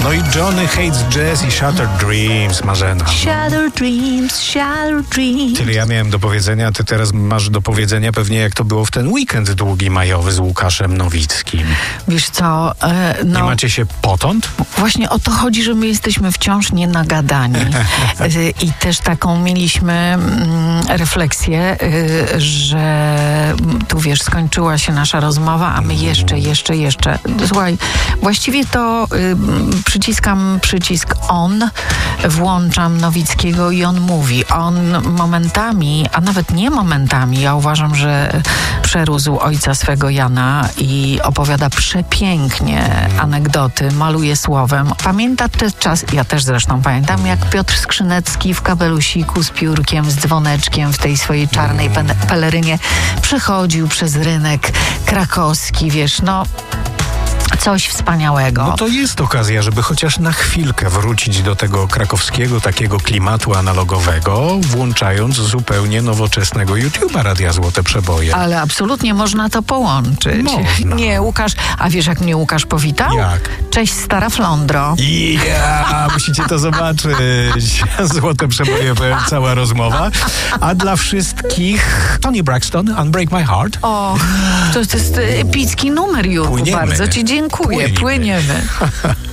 No i Johnny Hates Jazz i Shattered Dreams, Marzena. Shattered Dreams, Shattered Dreams. Tyle ja miałem do powiedzenia, ty teraz masz do powiedzenia pewnie jak to było w ten weekend długi majowy z Łukaszem Nowickim. Wiesz co, Nie macie się potąd? Właśnie o to chodzi, że my jesteśmy wciąż nienagadani. I też taką mieliśmy refleksję, że tu wiesz, skończyła się nasza rozmowa, a my jeszcze. Słuchaj, właściwie to przyciskam przycisk on, włączam Nowickiego i on mówi. On momentami, a nawet nie momentami, ja uważam, że przerósł ojca swego Jana i opowiada przepięknie anegdoty, maluje słowem. Pamięta ten czas, ja też zresztą pamiętam, jak Piotr Skrzynecki w kapelusiku z piórkiem, z dzwoneczkiem w tej swojej czarnej pelerynie przechodził przez rynek krakowski, wiesz, no coś wspaniałego. No to jest okazja, żeby chociaż na chwilkę wrócić do tego krakowskiego takiego klimatu analogowego, włączając zupełnie nowoczesnego YouTube'a Radia Złote Przeboje. Ale absolutnie można to połączyć. Można. Nie, Łukasz, a wiesz jak mnie Łukasz powitał? Jak? Cześć, stara flądro. Musicie to zobaczyć. Złote Przeboje, cała rozmowa. A dla wszystkich Toni Braxton, Unbreak My Heart. O, to jest epicki numer, Jurku. Płyniemy. Bardzo ci dziękuję. Płyniemy.